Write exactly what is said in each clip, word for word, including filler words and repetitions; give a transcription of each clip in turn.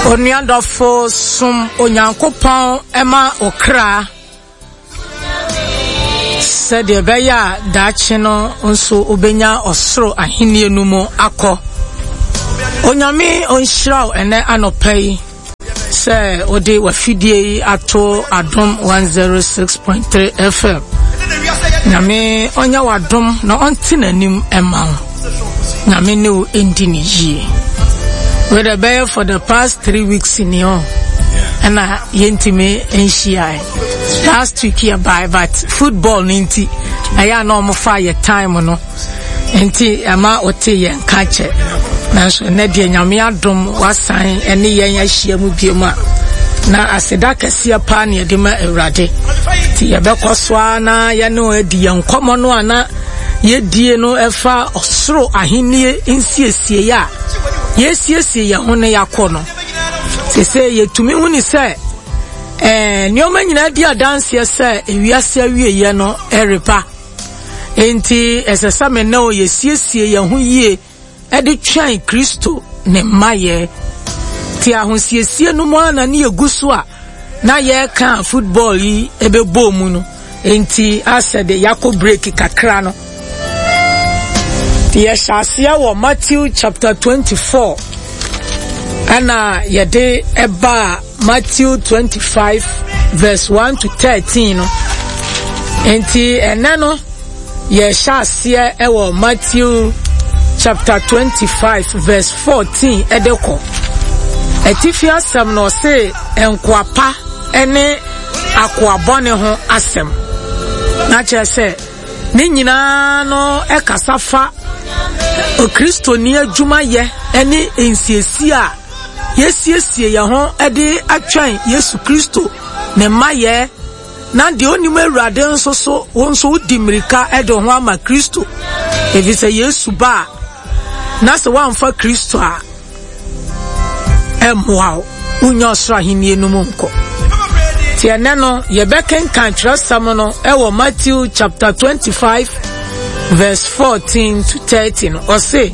Oniadofo sum onyankopon ema okra said de beya dachi no nso obenya osoro ahenie no mu akọ onyame onhyiraw ene anopai se ode wafidie ato adom one oh six point three F M nyame onya wadom na onti nanim ema nyame ne o endini yi. We the bear for the past three weeks in here, and I yentime enshia. Last week here by, but football ninti. I am no more fire time no. Enti ama ote yen kache. Nanso ne de nyame adom wasan ene yen ahia mu biema. Na aseda kase pa na de ma Awurade. Ti ye bekoswa na ye no edi yen komo no ana ye die no efa osoro ahenie nsiesie ya. Yes, yes, ya hone yakono. Se se ye tumi huni se eh nyoma nyina dia dance ye se ewiase awie ye no erepa. Enti esesa me na o ye siesie ye ho yie e de twan Kristo ne maye. Ti ahosiesie no mo ana ne yeguso a na ye ka football yi ebebo mu no. Enti asede yako break kakra no. Yes, Asia wa Matthew chapter twenty-four. Ana yede eba Matthew twenty-five verse one to thirteen. Enti enano yes Asia ewa Matthew chapter twenty-five verse fourteen edeko. Etifia sem no se enkwapa ene akwabone ho asem. Na che se ni nyina no ekasafa o Kristo ni adwuma ye ene ensiesie a yesiesie ye ho ede atwan Yesu Kristo ne maye na de onim Awurade nso so wonso udi mirika ede ho ama Kristo evise Yesu ba na se wamfa Kristo a emwa unyo osra hinie no monko ti ene no ye beken kan trasam no e wo Matthew chapter twenty-five verse fourteen to thirteen or say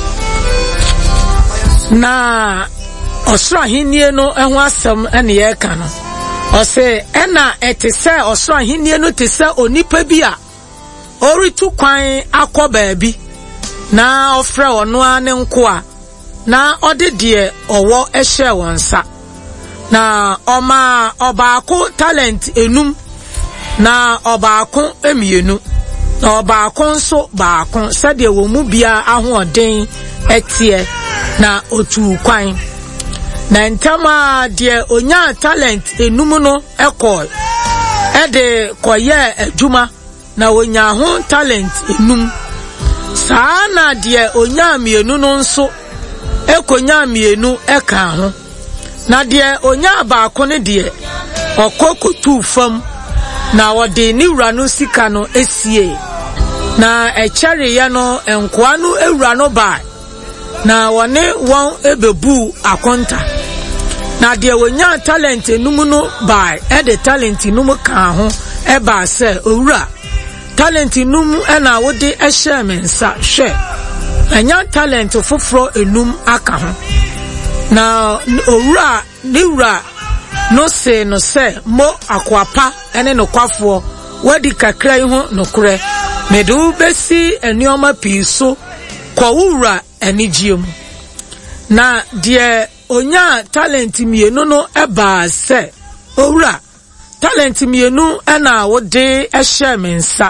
na osra hinie no ehwo asem ene ye ka no or say ena etese osra hinie no tese onipa bi a oritu kwan akoba bi na ofre ono ane nko a na ode de owo ehye wonsa na oma obaako talent enum na obaako emienu na obaako nso baako sade wo mu bia ahoden etie na otu kwan na ntama de onya talent enum no ekol ede koye adwuma na onya ho talent enum saa na de onya mienu no nso ekonya mienu eka ho na de onya baako ne de okokotu fam na wode ni wura no sika no esie na echere ya no enkoa no ewura no ba na wone won ebebu akonta na de wonya talent enum no ba e de talent enum ka ho e ba se owura talent enum e na wode ehye mensa hwe anya talent foforo enum aka ho na owura ni wura no se no se mo akwapa ene no kwafo wadi kakra yi ho no kure medu besi enioma piso kwa wura enigiem na de onya talent mienu no eba se owura talent mienu ena wode ehye mensa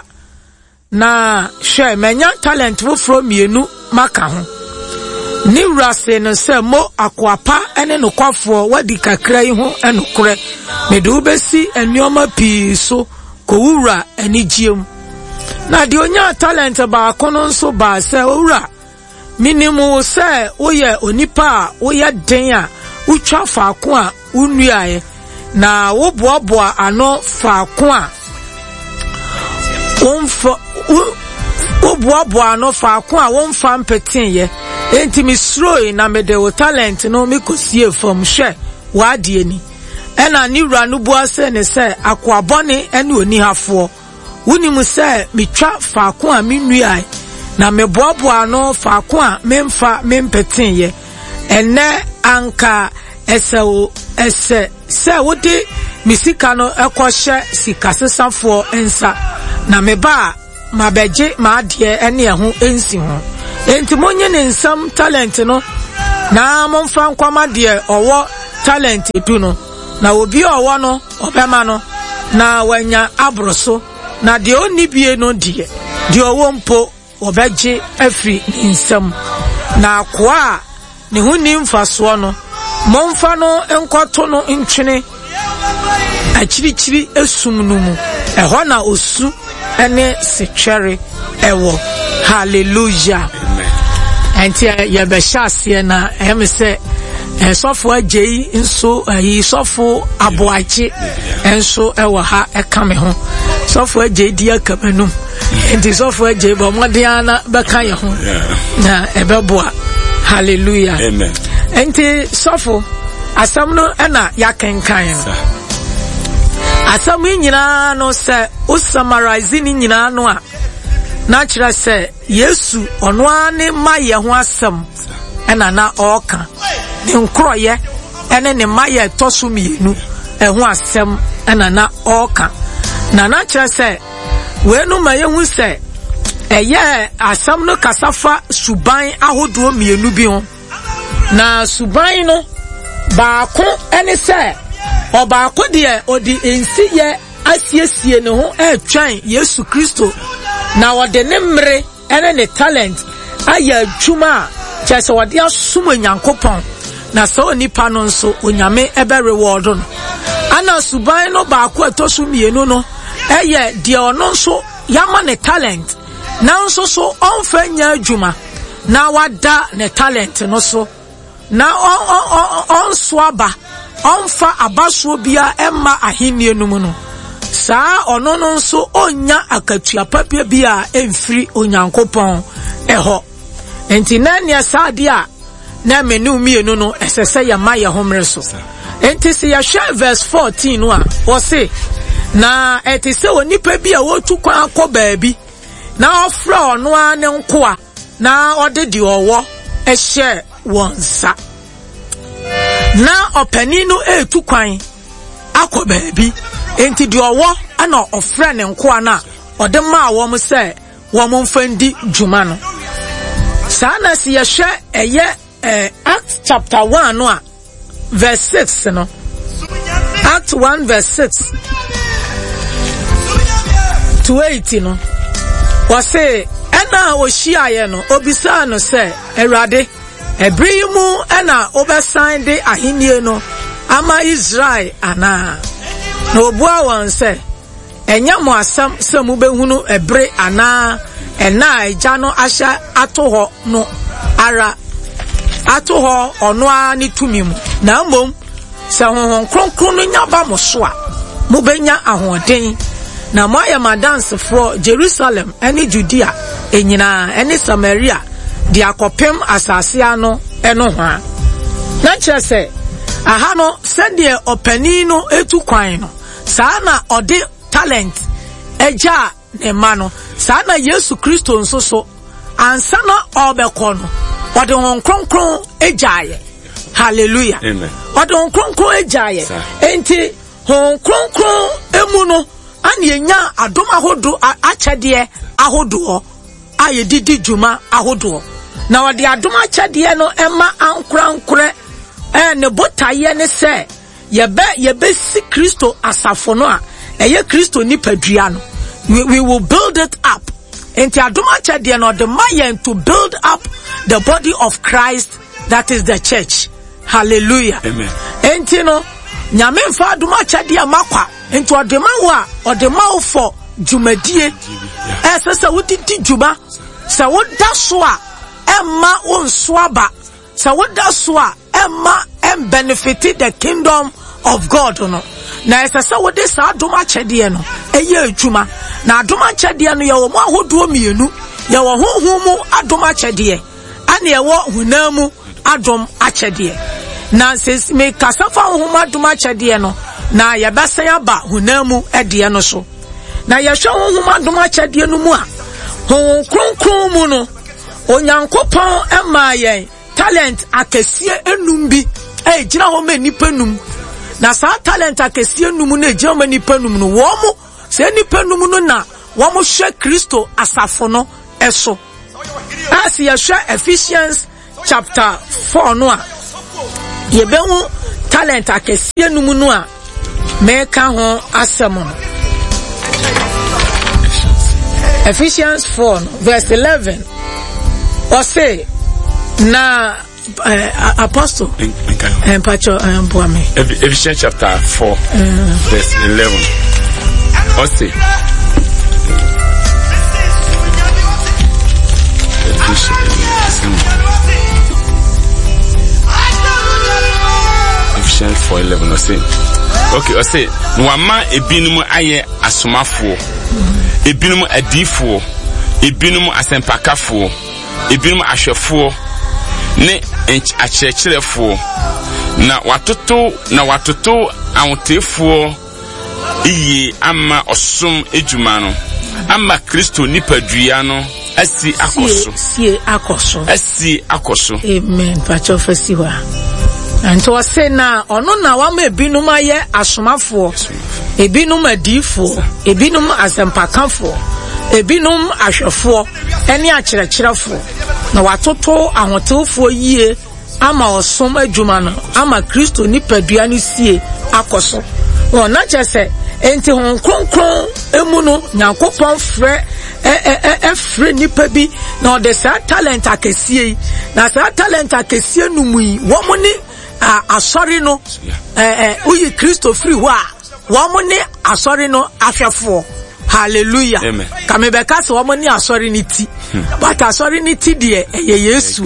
na hwe menya talent foforo mienu maka ho ni wura se no se mo akwapa ene no kwafo wadi kakra yi ho enokure medu besi enioma piso kwa wura enigiem na di onya talent ba kono nso ba se owura minimu se oye onipa oye den a utwa faako a unuae na wo boaboa ano faako a wonfa wo boaboa ano faako a wonfa mpetin ye enti misroi na mede wo talent no mikosie fam hwe wadie ni ena ni wura no bua se ne se akwabone ene oni hafo wunimu se mitwa faako a minuae na meboaboa no faako a memfa mempetin ye ene anka esewo ese se wode misika no ekwohye sikasesafo ensa na meba mabeje maade ene ho ensi ho enti monye ne nsam talent no na momfa nkwama de owo talent edu no na obi owo no obema no na wanya abroso na de oni bie no die de owo mpo obeje afri nsam na akoa ne ho ni mfaso no momfa no enkoto no ntwene achirichiri esum no mu eho na osu ene sechere ewo hallelujah enti ye be hyase na em se esofo agei nso ayi sofo aboache enso ewo ha ekame ho sofo agei di akamanum enti sofo agei bo modiana beka ye ho na ebeboa hallelujah amen enti sofo asam no ena yakenkan no asam nyina no se o summarize ni nyina no a na kira se Yesu ono ane maye ho asam ena na oka ne nkroye ene ne maye toso mienu eho asam ena na oka na na kira se we no maye hu se eye asam no kasafa suban ahodo mienu bi ho na suban no baako ene se obaako de odi ensi ye asiesie ne ho etwan Yesu Kristo na wode ne mre ene ne talent aya adwuma chese wode asum Nyankopon na so onipa no nso onyame ebe reward no ana suban no baako etoso mienu no eye de ono nso yama ne talent na nso so onfa nya adwuma na wada ne talent no so na on on on swaba onfa abaso bia emma ahenni no mu no saa ono no nso onya akatua papia bia emfiri Onyankopon eho enti na ne saade a na menu mienu no esese ya maye homre so enti se ya share verse fourteen no a o se na etise onipa bia wotu kwa akoba bi na ofra ono ane nkoa na ode di owo ehye wonsa na opani no etu kwan akoba bi enti di owo ana ofra ne nkoa na ode ma wo mo se wo mo mfandi dwuma no sana si ya hwe eye eh, Acts chapter one no a verse six no Acts one verse six to eight no wase ena ohia no obisa no se Erade ebrimu ena obesan de ahinie no ama Israel ana na obua wan se enya mo asam se mu behunu ebre ana ena eja no ahya atoho no ara atoho ono ani tumi mu na mbom se honhon kronkron no nya ba mo so a mo benya ahoden na moya madance for Jerusalem ene Judea enyina ene Samaria di akopem asase ano eno ho na kyerese aha no sede opani no etu kwan no saa na ode talent eja ne ma no saa na Yesu Kristo nso so ansa na obekọ no ode hon kronkron ejaye hallelujah amen ode hon kronkron ejaye enti hon kronkron emu no ani enya adom ahodo achede ahodo aye didi dwuma ahodo na ode adom achede no ema ankorankore eh ne botaye ne se yebe yebe si Kristo asafo no a eye Kristo ni padua no we, we will build it up enti adom achede no the mayen to build up the body of Christ, that is the church. Hallelujah amen enti no nyame mfa adom achede amakwa enti odema wa odema for djumadie ese se wodidi djuma se woda so a emma wonso aba se woda so a emma em benefit the kingdom of God no na ese se wode sa adom achede no eye adwuma na adom achede no ye wo ahodo mienu ye wo honhom adom achede ane ye wo hunamu adom achede na se me kasafa honhom adom achede no na ye besen aba hunamu ede no so na ye hwe honhom adom achede no mu a hon kronkron mu no Onyankopon ema yen talent akesie enum bi eh gina ho ma nipa num na sa talent akesie num na gina ma nipa num no wo mo se nipa num no na wo mo hwe Kristo asafo no eso as ye hwe Ephesians chapter four no a ye be hu talent akesie num no a me ka ho asem no Ephesians four verse eleven or say na uh, apostle and pacho and boame Ephesians chapter four uh, verse eleven or say Ephesians four eleven or say okay or say nwama ebinum aye asomafo ebinum adifo ebinum asempakafo ebinum ahwefo ne akyerɛkyerɛfo na watoto na watoto awotefo iye ama osom ejuma no ama Kristo nipadua no asi akoso sie akoso asi akoso amen pacho fesiwa anto se na ono na wa ma ebinum aye asomafo ebinum adifo ebinum asempakafo ebinum ahwefo ene akyerɛkyerɛfo na watoto ahotefo yie ama osom adwuma no ama Kristo nipadua no sie akoso o na kyese enti hon kronkron emu no Nyankopɔn frɛ e frɛ nipa bi na de sa talent akesie na sa talent akesie no mu yi wo mo ni asɔre no eh uyi Kristo free ho a wo mo ni asɔre no ahwefo hallelujah kame beka se wo mo ni asɔre ni ti but asɔre ni ti de eye Yesu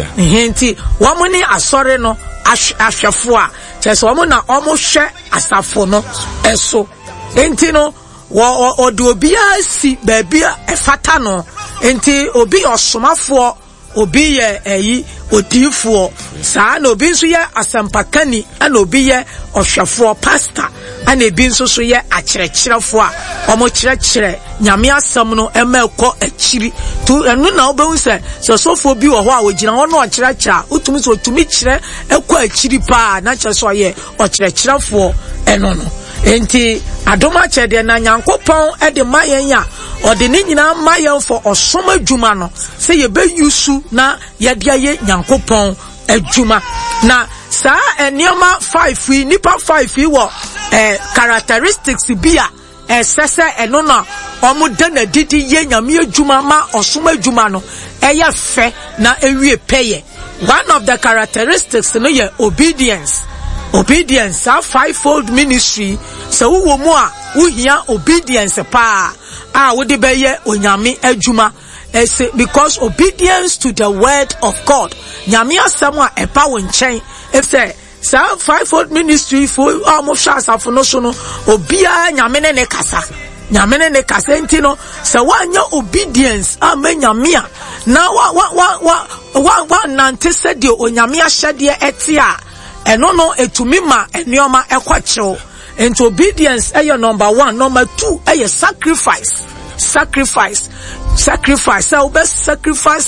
enti wo mo ni asɔre no ahwefo a kyese wo mo na o mo hwɛ asafo no eso enti no wo odo obi asi ba bia efata no enti obi osomafo obi ye eyi odifo saa na obi nso ye asempakani ana obi ye ohwefo pastor ana ebi nso so ye akyerɛkyerɛfo a omo kyerɛkyerɛ nyame asɛm no emekɔ akyiri tu enu na obehu sɛ sosofo bi wɔ hɔ a ogina hɔ no ɔkyerɛkyerɛ utumi so otumi kyerɛ ekɔ akyiri pa na kyerɛ so ye ɔkyerɛkyerɛfo eno no enti adoma kyɛde na Nyankopɔn e de mayen ya ɔde ne nyina mayen for osom adwuma no sɛ ye be yusu na ye de aye Nyankopɔn adwuma na saa enioma five yi nipa five yi wo eh characteristics bi a esese eno na omo de na didi ye nyame adwuma ma osom adwuma no eye fe na ewie peye. One of the characteristics no ye obedience. Obedience, a fivefold ministry. So wo mo a wo hia obedience pa a wo de beye onyame adwuma. Because obedience to the word of God. Nyame asem a epa wo nchen. If say sa fivefold ministry for almost asafo no so no obia nyame ne ne kasa. Nyame ne ne kasa enti no se wanya obedience a me nyame a na wa wa wa wa wa nante se de onyame ahyede ete a eno no etumi ma enioma ekwachew. And obedience is your number one. Number two is your sacrifice. Sacrifice. Sacrifice. So ube sacrifice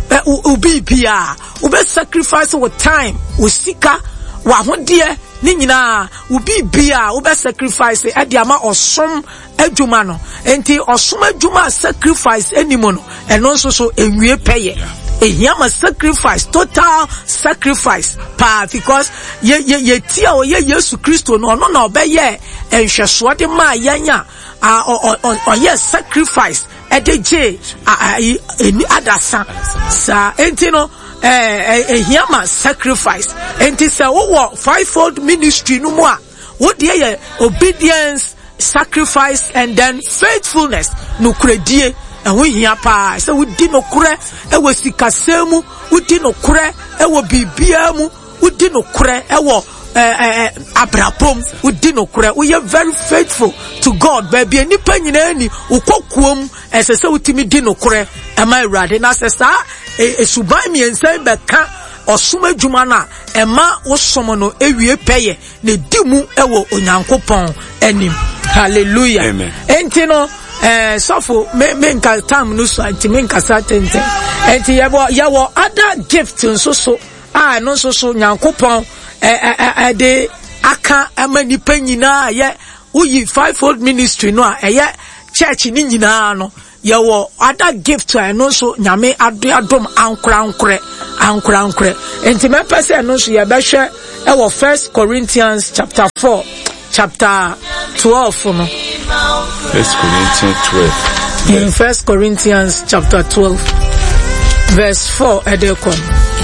ubi pia. Ube sacrifice with time. Usika. Wahondie. Ninyina. Ubi pia. Ube sacrifice. Edi ama osom ejuma no. Enti osom ejuma sacrifice enimono. And also so enwie peye. Ehiyama sacrifice, total sacrifice pa because ye ye ye tia o ye Yesu Kristo no no na obeye enhweso de ma yanya a o ye sacrifice edeje eni adasa sa enti no eh ehiyama sacrifice enti se wo fivefold ministry no mo a wo de ye obedience, sacrifice and then faithfulness no kredie. And we hear pa so we did no kure e we sikasemu we did no kure e we bibiamu we did no kure e we eh abrapom we did no kure we are very faithful to God baby enipa nyina ni ukokuom ese se utimi did no kure am I right na se sa e suban mi ensan be ka osom adwuma na ema wosom no ewie peye na dimu e wo onyankopon anim hallelujah amen enti no eh sofo me me nka time no so anti me nka satente enti yebo yawo other gift nso so ah no so so Nyankopon eh eh de aka ama nipa nyina ye uyi fivefold ministry no a eye church ni nyina no ye wo other gift I no so nyame ado adom ankora ankore ankora ankore enti me pese no so ye be hwe e wo First Corinthians chapter four chapter twelve no First Corinthians twelve in First Corinthians chapter twelve verse four edekon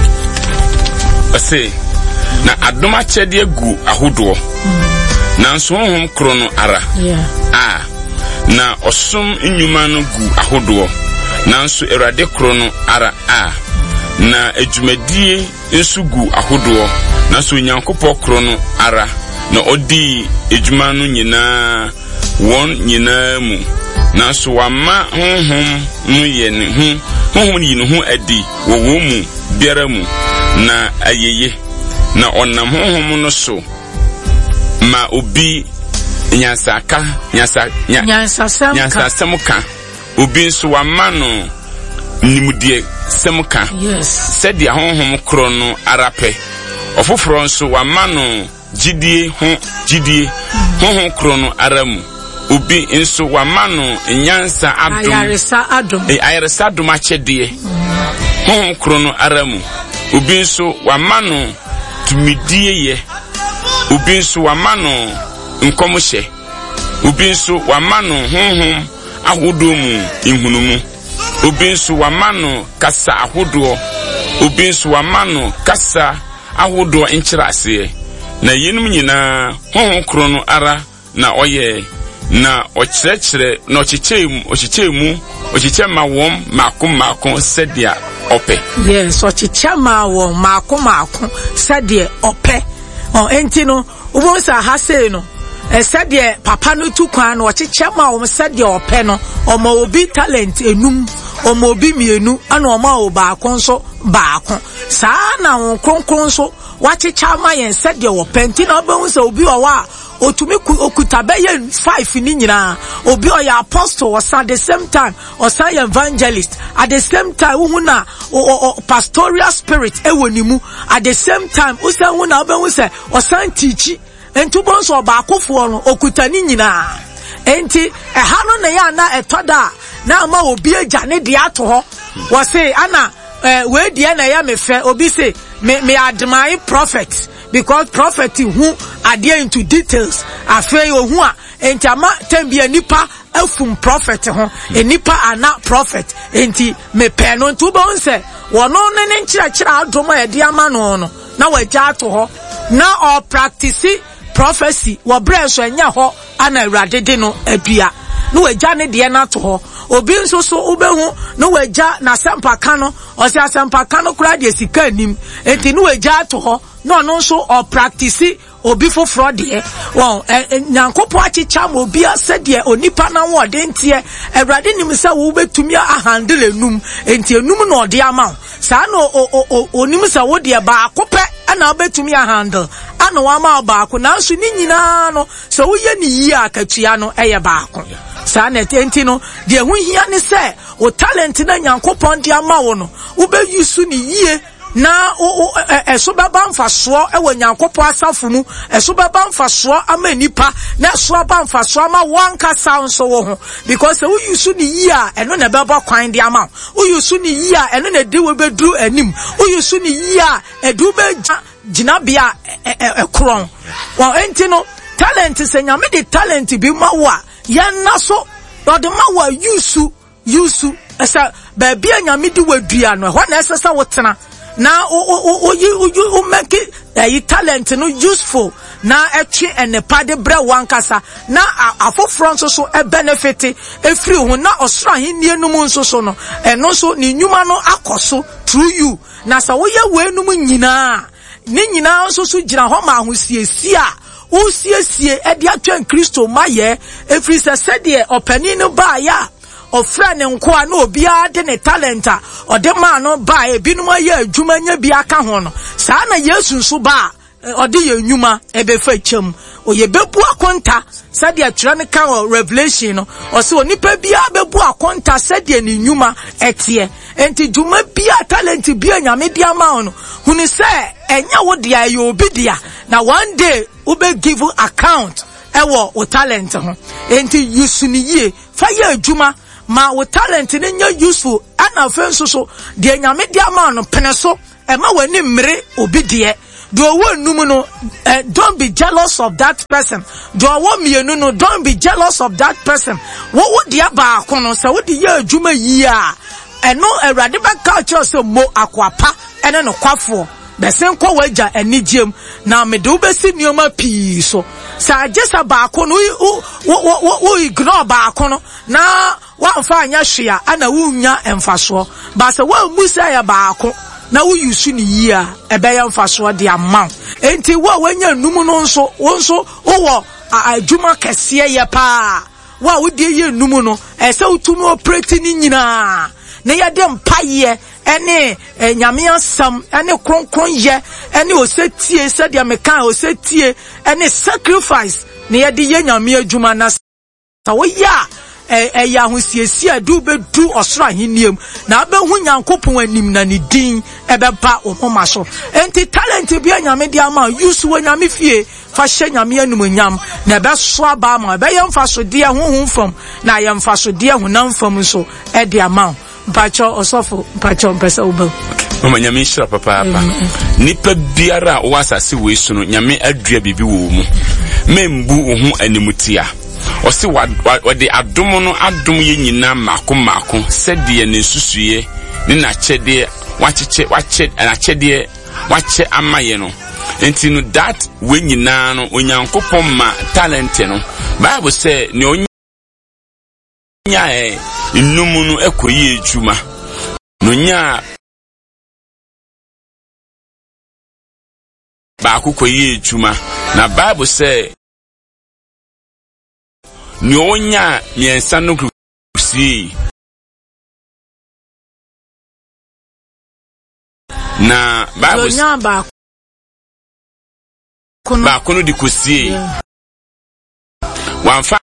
I say na adoma chede gu ahodo na nso honhom kro no ara yeah ah na osom nnwuma no gu ahodo na nso erade kro no ara ah na adwumadie nso gu ahodo na so nyankopɔ kro no ara na odi adwuma no nyina won nyina mu na so wama honhom no ye ne hu honhom yi no hu adi wo wo mu biara mu na ayeye na onam honhom no so ma obi nyansaka nyansa nyansa nyansa semuka obi nso wama no nimudie semuka yes said honhom kro no arape ofoforo nso wama no jidie ho jidie honhom kro no aramu obi nso wama no nyansa adom ayaresa adom e ayaresa adom achedie honhom kro no aramu obi nso wama no tumidie ye obi nso wama no nkomhye obi nso wama no honhom ahodo mu inhunumu obi nso wama no kasa ahodo obi nso wama no kasa ahodo nkyerase na yenum nyina honhom kro no ara na oye na okyerɛkyerɛ na ɔkyekyɛm ɔkyekyɛmu ɔkyekyɛ ma wɔm maako maako sɛdeɛ ɔpɛ yes ɔkyekyɛ ma wɔm maako maako sɛdeɛ ɔpɛ ɔ enti no ubonsa ha sei no sɛdeɛ papa no tu kwan no ɔkyekyɛ ma wɔm sɛdeɛ ɔpɛ no ɔma obi talent enum ɔma obi mienu ana ɔma wo baako nso baako saa na wɔn kronkron nso wakyekyɛ ma yɛn sɛdeɛ ɔpɛ enti na ɔbɛhu sɛ obi ɔwɔ a otumi okuta bɛyɛ five ni nyina obi ɔyɛ apostle ɔsan at the same time ɔsan yɛ evangelist at the same time uhu na pastoral spirit ɛwɔ ni mu at the same time usan hu na ɔbɛhu sɛ ɔsan teachi enti bonso ɔbaakofoɔ no okuta ni nyina enti ɛha no na yɛ ana ɛtɔda na ama obi agya ne de ato hɔ wɔse ana we die na ya me fe obi say me me admire prophet because prophet who adhere into details afei ohu a enti ama tambia nipa afum prophet ho enipa ana prophet enti me pe no ntu bo nse wono ne ne nkyerɛkyerɛ adom a yɛde ama no no na wagya ato hɔ na or practice prophecy wo bre so enya hɔ ana awurade de no adua no wagya ne de na to hɔ obi nso so ubehu no wagya na sempa no o se asempa no kura de sika anim enti no wagya to hɔ no no so or practice obi foforo de won nyankopo achicha mo obi asede onipa na wo de ntie awurade nim se wo betumi a handle enum enti enum no de ama saa no onim se wo de ba akopɛ ana obetumi a handle ana wa ma ba ako na nso ni nyina no se wo ye ni yi akatua no eye ba ako saa na enti no de hu hia ne se o talent na nyankopɔn de ama wo no wo be yusu ni yie na o eso baba mfaso e wo nyankopɔ asafo mu eso baba mfaso ama nipa na so baba mfaso ama wanka sound so wo ho because wo yusu ni yi a eno na beba kwan de ama wo yusu ni yi a eno na de wo bedru anim wo yusu ni yi a edu be gina bia ekron wo enti no talent se nyame de talent bi ma wo a yan na so do de ma wo yusu yusu esa ba bia nyame de wadua no ho na esesa wo tena na o o o o make eh talent no useful na etwe enepa de bre wankasa na afoforo nso so e benefit e free ho na osoro ahenni enum nso so no eno so ni nyuma no akoso through you na sa wo ye we enum nyina ni nyina nso so gira ho ma ahosiesie a wo siesie e de atwen Kristo maye e free se de opani no ba ya ofra ne nko a na obia de ne talenta o de ma no ba e binum aye adwuma nya bi aka ho no saa na Yesu nso ba odi ye nnwuma ebe fa chem oye bebu akonta said ya twa ne kan revelation no o se onipa bia bebu akonta said ya ni nnwuma etie enti dwuma bia talent bia nyame dia ma no hunu se enya wo dia ye obi dia na one day we be give account ewo o talent ho enti yusuni ye fa ye adwuma ma wo talent ne nya useful ana fe so so de nyame dia ma no pene so e ma wani mmere obi de do wo num no uh, don't be jealous of that person do wo mienu no don't be jealous of that person wo wo dia ba akono se wo di ye adwuma yi a eno awrade ba culture so mo akwapa ene no kwafo besen ko waja anigiem na me do besi nioma pii so sa jesa ba akono wo wo wo ignore ba akono na wa mfa anya hwea ana wo nya emfaso ba se wo musa ya ba akono na wo yusu ni yi a ebe ya mfaso de amount enti wo wanya num no nso wo nso wo adwuma kese ye pa wo wo de ye num no e se utumi operate ni nyina na ya de mpaye ene nyame asam ene kronkron ye ene osetie se de mekan osetie ene sacrifice na ya de ye nyame adwuma na sa wo ya eh ya husiesie adu be du osoro aheniem na be hu nyankopon anim na ne din ebeba omoma so enti talent bia nyame dia ma use wo nyame fie fa hye nyame anum nyam na be so aba ma be yemfa so de honhom fam na yemfa so de honam fam so e de ama bacho osofo bacho pesa uba mama nyame shira papa papa nipa biara o asase we su no nyame adua bibi wo mu membu wo hu animutia osi wade adom no adom ye nyina mako mako sede ne susuye ne na chede wacheche wache na chede wache amaye no enti no that we nyina no onyankopon ma talent no bible say ne onya e nnum no ekoyi ejuma no nya ba koyi ejuma na bible say nyonya miensa no kusi na bible nyonya ba kono ba kono di kusi wanfa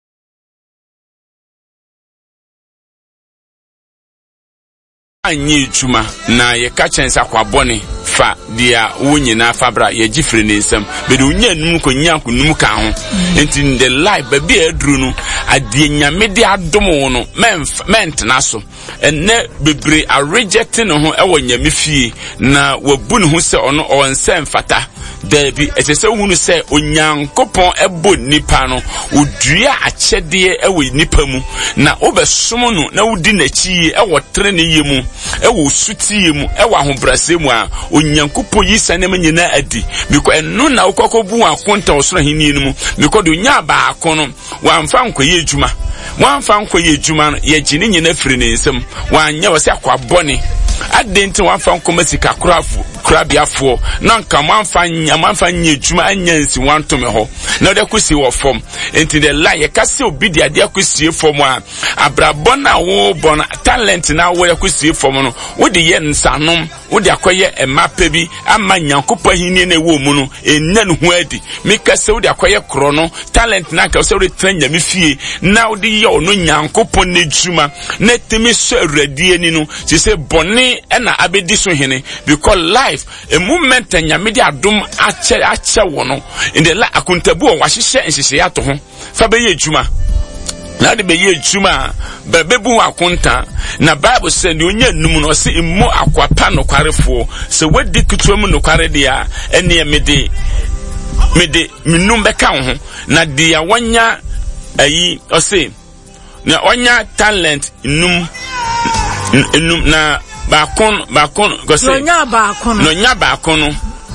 anyi juma na ye ka chensa kwa bone fa dia wonyina fabra ye gifre ne nsam be de onya num ko nya ko num ka ho enti in the life ba bi aduru no ade nyame de adom wo no ment na so enne bebre a reject no ho e wo nyame fie na wabu ne ho se ono o nsem fata da bi etese hunu se onyankopon ebo nipa no odua akyede e wo nipa mu na obesom no na wudi na chi e wo tre ne yemu e wo sutie mu e wo ahobrase mu a onyankopon yi sanem nyina adi biko eno na ukokobu akonta osoro hini no mu biko do nya ba akono wamfa nkoye ejuma wamfa nkoye ejuma no ye gine nyina firi ne nsem wanya wose akwabone adenti wamfa nkomasika krafu krabiafo na nka manfa nya manfa nya ejuma anyansi wantome ho na de kusi wo fom enti de la ye kase obi de ade akusie fom a abrabona wo bon talent na wo akusie fom no wo de ye nsanom wo de akoye emape bi ama nyankopa hini na wo mu no enna no ho adi me kase wo de akoye kro no talent na ka wo de tranya me fie na wo de ye ono nyankopa na ejuma na temi so awradie ni no se se bone e na abedi so hene because life a moment nyame de adom ache ache wo no in the la akuntabu o wahihye nhihye ato ho fa be ye ejuma na de be ye ejuma ba bebu akunta na bible say ni onya num no se immo akwapa no kwarefo se wadi kutuam no kware dia ene mede mede minum beka ho na dia wanya ayi o se na wanya talent num num na bakon bakon go say no nya bakon no nya bakon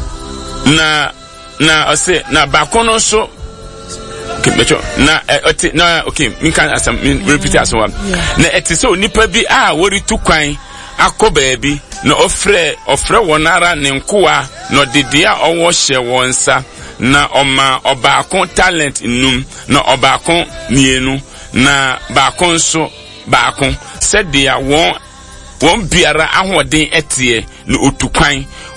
na na o say na bakon so kebecho na oti na okay me can asam repeat as one na eti so nipa bi a wori tu kwan akoba bi na ofre ofre wonara ne nkoa no dedea owo hye wonsa na oma obakon talent num na obakon mienu na bakon so bakon said dia won won biara ahoden etie no otukwan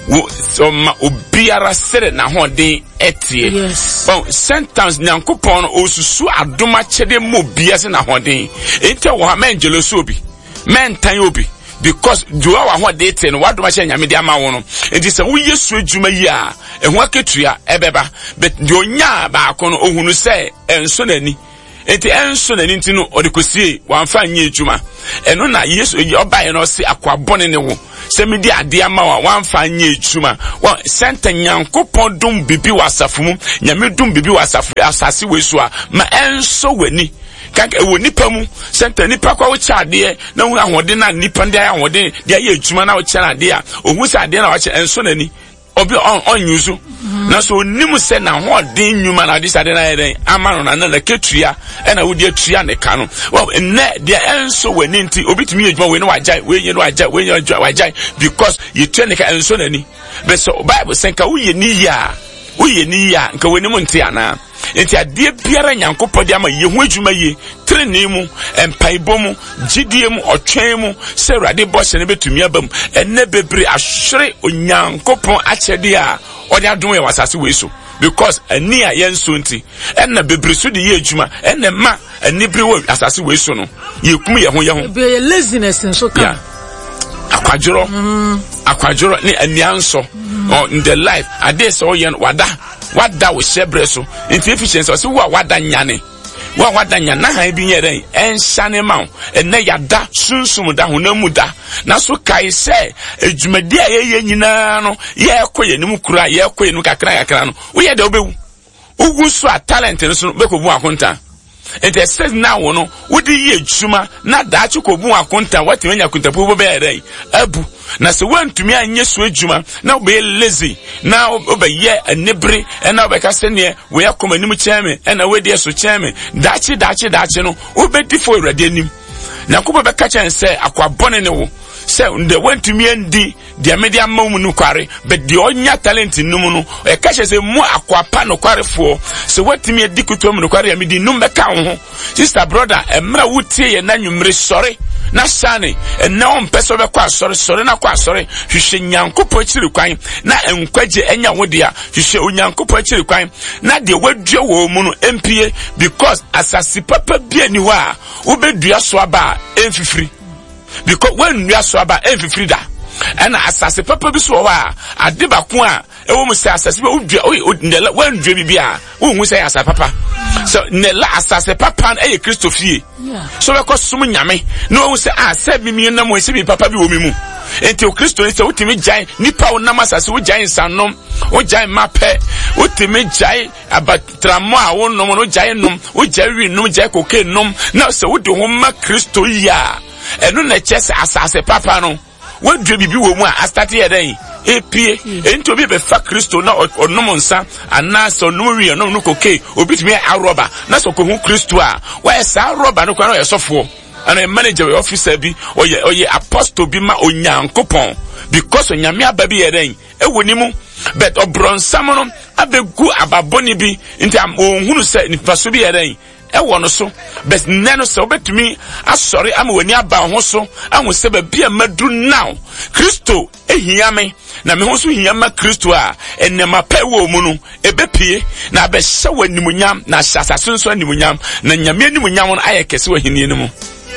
wo so ma obiara sere na hoden etie. Yes. Bon sentence nyankopon osusu adoma chede mo biase na hoden. Ente wo ha men jealousy obi. Men tan obi. Because do our what they tell what do I say nyame de ama wo no. Enti se wo yesu adwuma yi a ehu aketua ebeba but de onya ba ko no ohunu se enso nani. Enti enso nani ntino odikosie wamfa nya adwuma. Eno na yesu oba ye no se akwabone ne wo. Se me di ade ama wa wamfa nya adwuma. Wa senta nyankopon dum bibi wasafu mu nyame dum bibi wasafu asase wesu a ma enso wani. Kanka ewo nipa mu senta nipa kwa wo chaade na hu ahode na nipa ndia ahode dia ye adwuma na wo chaade a ohu sa ade na wo cha enso nani obi on onyuzu na so onimu se na hode nyuma na dis ade na yeden amano na na ketua e na wo dia tua ne ka no well enne dia enso wani nti obi tumi adwuma we no wajai we nye no wajai we nye wajai because you tua ne ka enso nani but so bible say ka wo ye ni ya wo ye ni ya nka wani mu nti ana enti ade biara nyankopɔ de ama ye ho adwuma ye trene mu empaibo mu gidie mu otwen mu se rade bɔhyɛ ne betumi abam enne bebre ahwere onyankopɔn akyɛde a ɔde adom ye wasase we so because ani a yenso nti enne bebre so de ye adwuma enne ma ani bre wo asase we so no ye kum ye ho ye ho be laziness nso ka yeah. akwadjoro mm. akwadjoro ne anianso mm. oh, in the life ade so ye wada wada wo shebre so into efficiency so wo wada nyane wo wada nyane na han bi nyere en hyane ma enne yada sunsum da honamu da na so kai se edwumadi a ye nyina no ye ekoye nim kura ye ekoye nim kakra kakra no wo ye da obewu ugu so a talent no so bekobu akonta. It says now no wodi ye adwuma na da achikobu akonta wati menya kuntapu bo be ere abu na se wantumi anye so adwuma na be lazy na obeye anibre na obeka sene we akoma nim cheme na we de so cheme dachi dachi dachi no obedi fo urade anim na ko be ka chen se akwabone ne wo se nde wantumi andi dia media mamu no kware but the onya talent num no e ka che se mu akwapa no kware fo se watumi adikuto mu no kware ya medi num be ka ho sister brother emra wutie ye na nwumre sori na sane ena on peso be kwa sori sori na kwa sori hwehwe nyankopɔ akiri kwan na enkwaje enya wode a hwehwe onyankopɔ akiri kwan na de wadua wo mu no empie because asasi papa bia ni wa wo bedua so aba emfifiri because when you are so aba emfifiri da and asase papa bi so wa ade ba ko a ewo mu se asase be odua o wan dua bibia wo hu se asase papa so ne la asase papa e ye Kristo fie so we ko sum nyame no wo se a se bi mi na mo se bi papa bi wo mi mu enti o Kristo ni se wotimi jan nipa wo nam asase wo jan sanom wo jan mape wotimi jan abatramo a wo nom no jan nom wo jan wi nom jan koke nom na se wo de ho ma Kristo ya enu na chese asase papa no what do bibi wo mu a start here then epie ento bi be fa Kristo na onom nsa ana so no wi no no koke obi timi aroba na so ko hu Kristo a wa sa aroba no kwa no yesofo ana manager we officer bi oye oye apostle bi ma onyankopon because onyame ababi here then e woni mu but obronsam no abegu ababoni bi nti am ohunu se nipa so bi here then e wono so but neno se obetumi asori ama wani aba ho so ahu se ba bia madu now Kristo ehia me na me ho so hia ma Kristo a enema pa wo mu no ebepie na be hye wanimunyam na hyasase so animunyam na nyame animunyam no ayekese wahini ne mu.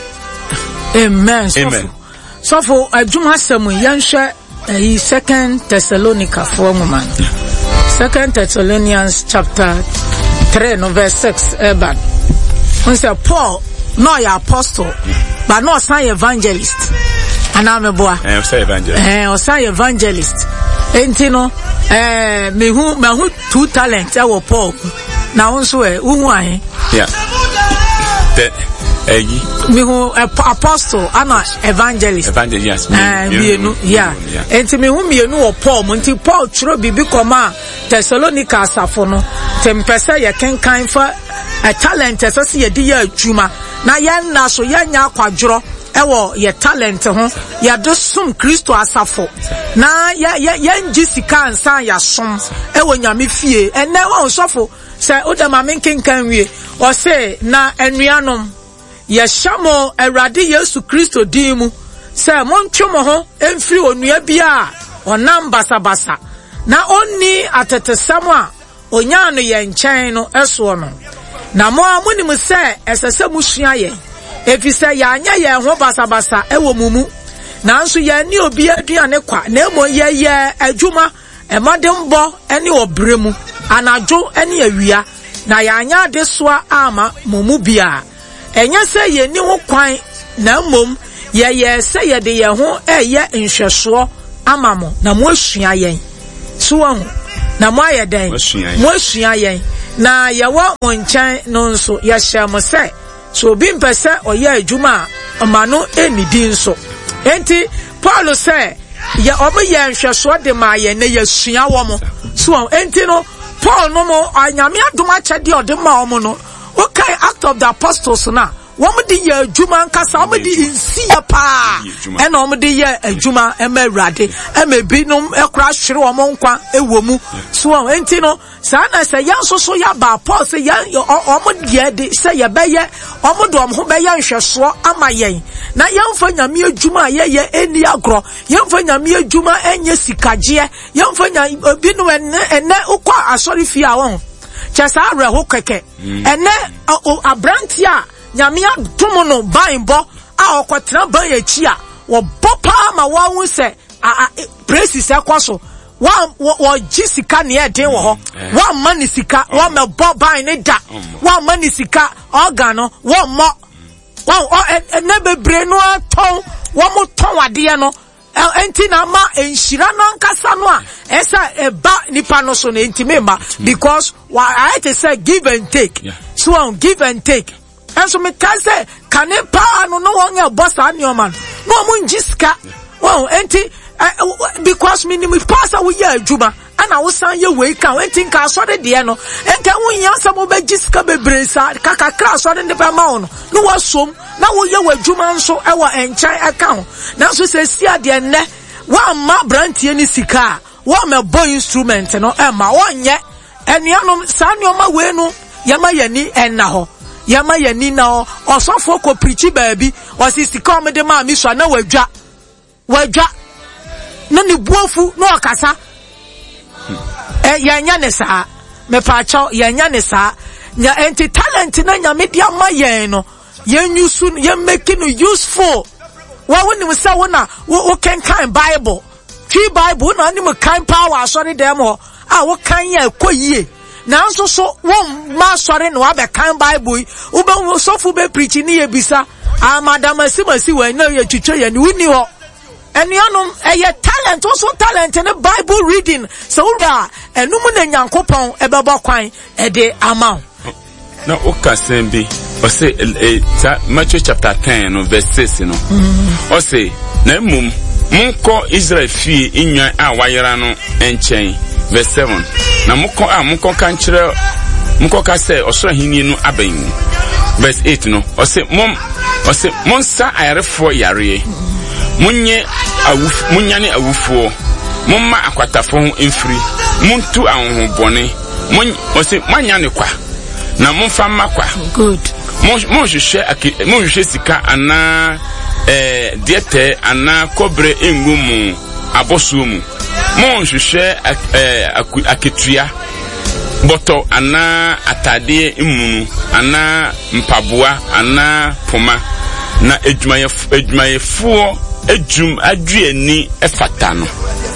Amen. Amen. So for adwuma samu yanhwe eh, second Thessalonica four woman. Second Thessalonians chapter three no verse six eban. We say Paul no ya apostle but no sign evangelist. Aname boa. Eh say evangelist. Eh say evangelist. Enti no eh me hu me hu two talents e wo Paul. Na wonso e hu ahe. Yeah. The eh me hu apostle ana evangelist. Evangelist. Eh bienu yeah. Enti me hu mienu wo Paul. Enti Paul chiro bibi koma Thessalonica asafo no. Tempese ye kenkan fa a talent asase ye di ya adwuma na ye na so ye nya akwadworo ewo ye talent ho ye do sum Kristo asafo na ye ye ngi sika ansan ya som ewo nyame fie ene won sofo se odama menkenkan wie o se na anuanom ye hyamo Awurade Yesu Kristo din mu se montwemo ho emfiri onua bia onam basa basa na onni atetesam a onya no ye nkyɛn no ɛso no na mo amunim sɛ ɛsɛsɛ musua ye efisɛ ya anya ye ho basa basa ɛwɔ mumu nanso ye ni obi aduane kwa na emo ye ye adwuma ɛmadembo ɛne obremu anadwo ɛne awia na ya anya de soa ama mumu bia enye sɛ ye ni ho kwan na mmom ye ye sɛ ye de ye ho ɛyɛ nhwɛsoɔ ama mo na mo asua yen so ho na mo ayɛden mo asua yen na ye wo mo nkyɛn no nso ye hyɛ mo sɛ so obi mpɛsɛ ɔyɛ adwuma ama no enidi nso enti Paul sɛ ye omo ye nhwɛsoɔ de ma ye na ye sua wo mo so enti no Paul no mo anyame adom akyɛde ɔde ma wo mo no okay Act of the Apostles na womu di ye adwuma nkasa womu di insiya pa ena womu di ye adwuma ema awurade ema binom ekura hwere womu nkwa ewo mu so enti no saa na se yan so so ya ba Paul se yan womu ye de se ye beye womu do ho beye nhweso ama yen na yemfa nyame adwuma ye ye eni agro yemfa nyame adwuma enye sikaje yemfa nyame binom ene ene ukwa asori fi a won chesa areho keke ene abrantia nyame adom no banbo a okwotena ban achi a wo bopa ma wo hu se praises ekoso wa wo gisika ne eden wo ho wa mani sika wa me bo ban ne da wa mani sika organ no wo mo wa ene bebre no aton wo mo ton wade no enti na ma enhira no nkasa no a esa eba nipa no so na enti memba because I had to say give and take so give and take. And so me can say, can it pa no no one your boss and your man? No mun jiska. Well, enti because me ni pass we ya juma and I was saying you wake and waiting ka so de de no. And can we answer mo be jiska be bresa kaka kra so de de pa ma no. No was som na wo ya wadwuma so e wa enchan account. Na so say sia de ne wa ma brantie ni sika. Wa me boy instrument no e ma wonye. Enianom sa nioma we no yama yani enna ho. Yama yani na osofo ko preach baabi osisi come de ma mi so na wadwa wadwa na ni buofu na okasa eh yanya ne saa me pa chaw yanya ne saa nya enti talent na nya me dia ma yen no yen use yen make no useful wa woni we say wona wo can kind Bible tree Bible na ni mo kind power so dem ho a wo kan ya koyie na nso so won ma sori no abe kan Bible ube so fu be preach ni ebisa a madam asimasi we na ye twitwe ye ni wuni ho enuanom eye talent also talent in the Bible reading so da enum na nyankopon ebebo kwan e de ama na o ka sembi o say Matthew chapter ten no verse six no o say na mum munko Israel fie inwan a wayera no enchen verse seven na muko a muko kan kire muko ka say osoro hini no aban verse eight no o say mom o say monsa ayarefo yare munye awuf munyane awufo mumma akwatafo ho emfiri muntu ahobone mun o say manyane kwa na mumfa makwa good mon mon hwehwe ake mon hwehwe sika ana eh diete ana kobre engumu abosuo mu mon hwehwe eh aketua boto ana atade imunu ana mpaboa ana poma na edwumayefo edwumayefo ejum adwuani efata no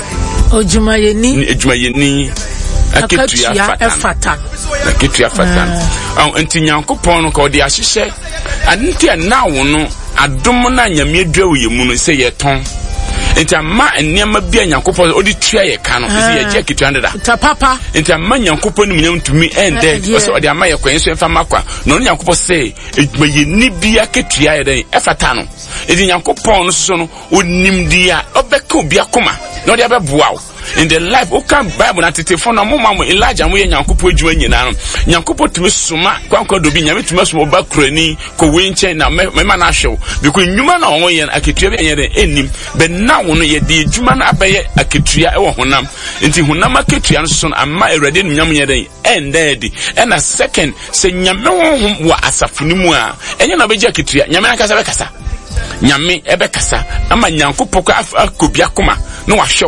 ojwumayeni ejwumayeni aketua efata na ketua efata no enti nyankopon no ka odi ahyehye anti anawo no adom na nyame adwa wo yemu no se yeton enti ama enema bia nyankopon odi tua ye ka no se ye je ketua ndeda ta papa enti ama nyankopon ni munyam tumi ende o se odi ama ye kwan so emfa makwa no nyankopon se edwumayeni bia ketua ye den efata no edi nyankopon no so no onim dia obeka obi akoma no dia beboa in the life o kan Bible na tetefo na mama mo Elijah mo ye nyankopon adwuma nyina no nyankopon tumi soma kwankwa dobi nyame tumi soma ba kurani ko wenche na mema na hwew because nyuma na won ye aketua bi ye den enim be na won ye de adwuma na abaye aketua e wo honam enti honam aketua no so amma erade nyam ye den endedi and a second se nyame won wa asafuni mu a enye na beji aketua nyame na kasa be kasa nyame ebe kasa ama nyankopon ko akobia koma no wa hwew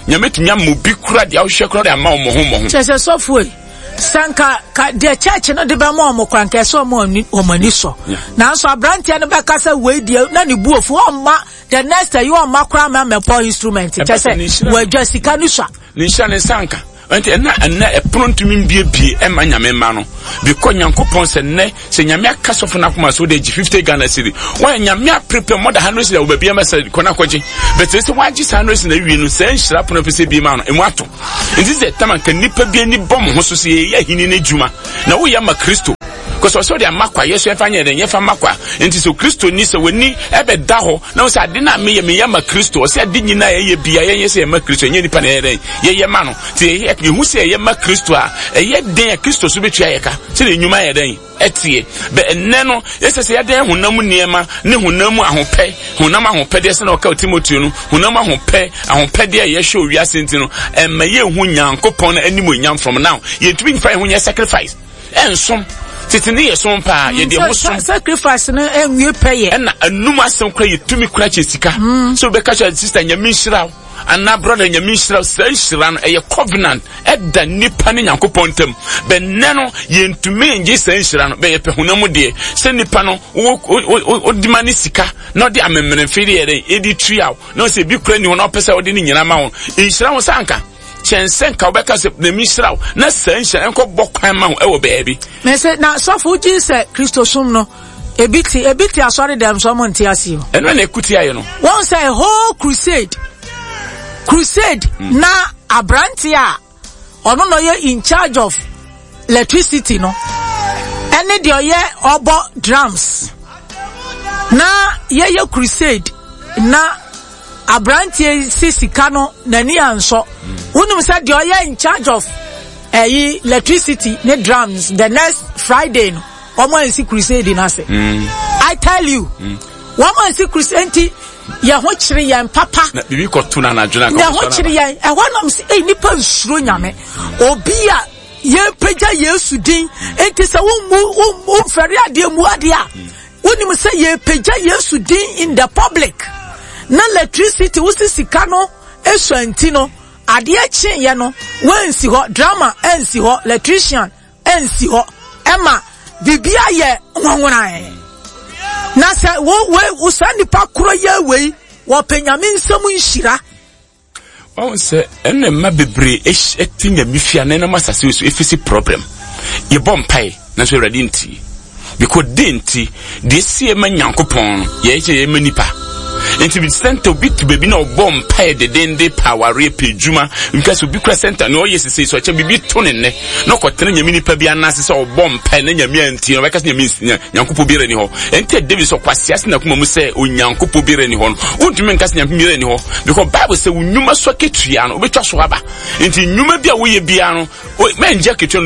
nyame tumi am obi kura de ahwe kura de ama wo ho mo ho chese software sanka ka de church no de ba mo mo kwanka so mo o mani so na so abrantia no be kasa we die na ne buofu o ma the next year you ma kura ma me pour instrument chese we adwasika no so ni sha ne sanka ante na na e prontumi bie bie e ma nyame ma no because nyankopon se ne se nyame akasofo na koma so de fifty Ghana cedi won nyame prepare more than one hundred cedi wo ba bia message kona kwaji but se waji one hundred cedi na wi no se nhira pono pese bi ma no emu ato nti se taman kan nipa bia ni bom ho so se ye hini na djuma na wo ya ma Kristo because so dey makwa yeso efanya den yefa makwa nti so Kristo ni se woni ebe da ho na wo se ade na me ye me ya ma Kristo o se ade nyina ye bia ye ye se ye ma Kristo nye nipa na ye ye ye ma no ti ye ye hu se ye ma Kristo a ye den Kristo so betua ye ka se le nyuma ye den etie be enne no yese se ye den honam niema ne honam ahope honam ahope de se na o ka Timothy no honam ahope ahope de ye hwe owi asenti no emma ye hu Nyankopon na animu nyam from now ye tumi nfa hu ye sacrifice ensom titini ye son pa ye de muso sacrifice na enwie peye na anum asem kra ye tumi kra che sika so be catch sister nyame nhira ana brother nyame nhira say nhira no eye covenant e da nipa ne Nyankopon tam be neno ye ntumi nje say nhira no be ye pehunam de se nipa no o dimani sika no de amemene firi ye e di trial no se bi kra ni ho no pese o de ni nyina ma ho nhira ho sanka chensen ka obeka se na misraw na sanhya enko bokwan ma ho e wo baabi me se na so fu ji se Kristo sum no ebiti ebiti asori dem so mo ntiase o eno na ekuti aye no won say whole crusade crusade mm. na abrantia ono no ye in charge of electricity no ene de oye obo drums na ye ye crusade na abrantie sisika no nani anso unum said de oye in charge of eh electricity ne drums the next Friday no omo en si crusade na se mm. I tell you mm. woman si crusade ye ho kire yen papa na bibi ko tuna na dwuna ko ye ho kire yen e wonam se e nipa nsuro nyame obi a ye peja Yesu din enti se wo mu wo fere ade mu ade a wonim se ye peja Yesu din in the public na electricity wusi sika no esuanti no ade a chen ye no wansi ho drama ensi ho electrician ensi ho ema bibia ye nwonwona e na se wo we usani pa kuro ye we wo penyame nsam nhira o se enne ma bebre etinya mifia na na masase so efisi problem ye bompai na so ready nti because denti de sie ma Nyankopon ye ye ye manipa enti bi center bit baby na obom pae de dende power repejuma because obi kra center no yes say so che bibi to ne ne no kwotene nyame nipa bi anase se obom pae na nyame anti no because nyame Nyankopon bi reni ho enti David so kwase ase na kuma mu se Onyankopon bi reni ho no untumi nka se nyame bi reni ho because Bible say unyuma so ketua no obetwa so aba enti nyuma bi a wo ye bia no menje ketua